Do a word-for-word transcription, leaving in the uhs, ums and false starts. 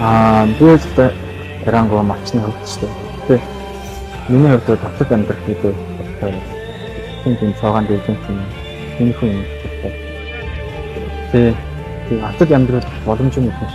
Аа би л Ирангуй малчны хөвчтэй. Гэтэ миний хувьд татвар амьдрах гэдэг тийм тийм цаагаан дээр тийм тийм хүн юм. Тэгээ тийм татвар амьдрах боломж нь